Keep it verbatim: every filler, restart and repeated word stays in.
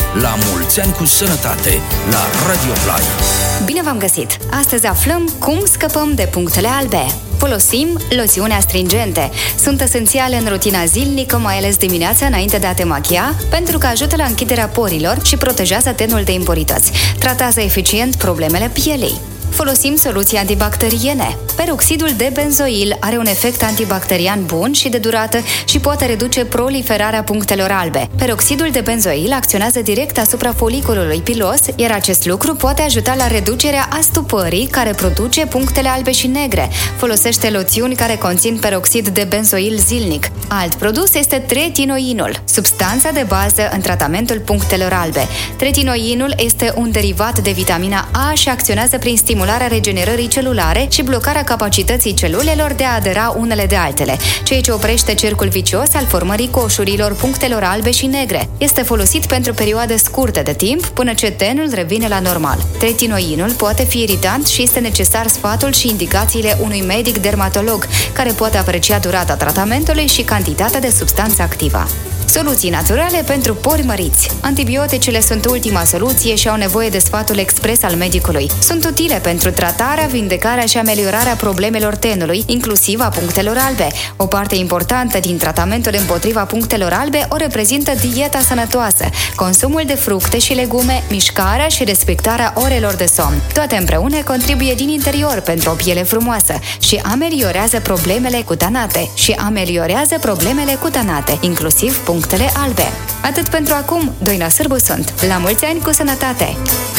La mulți ani cu sănătate la Radio Play. Bine v-am găsit! Astăzi aflăm cum scăpăm de punctele albe. Folosim loțiuni astringente. Sunt esențiale în rutina zilnică, mai ales dimineața înainte de a te machia, pentru că ajută la închiderea porilor și protejează tenul de impurități. Tratează eficient problemele pielei. Folosim soluții antibacteriene. Peroxidul de benzoil are un efect antibacterian bun și de durată și poate reduce proliferarea punctelor albe. Peroxidul de benzoil acționează direct asupra foliculului pilos, iar acest lucru poate ajuta la reducerea astupării care produce punctele albe și negre. Folosește loțiuni care conțin peroxid de benzoil zilnic. Alt produs este tretinoinul, substanța de bază în tratamentul punctelor albe. Tretinoinul este un derivat de vitamina A și acționează prin stimularea regenerării celulare și blocarea capacității celulelor de a adera unele de altele, ceea ce oprește cercul vicios al formării coșurilor punctelor albe și negre. Este folosit pentru perioade scurte de timp până ce tenul revine la normal. Tretinoinul poate fi iritant și este necesar sfatul și indicațiile unui medic dermatolog, care poate aprecia durata tratamentului și cantitatea de substanță activă. Soluții naturale pentru pori măriți. Antibioticele sunt ultima soluție și au nevoie de sfatul expres al medicului. Sunt utile pentru tratarea, vindecarea și ameliorarea problemelor tenului, inclusiv a punctelor albe. O parte importantă din tratamentul împotriva punctelor albe o reprezintă dieta sănătoasă, consumul de fructe și legume, mișcarea și respectarea orelor de somn. Toate împreună contribuie din interior pentru o piele frumoasă și ameliorează problemele cutanate și ameliorează problemele cutanate, inclusiv punctele albe. Atât pentru acum, Doina Sârbu sunt. La mulți ani cu sănătate!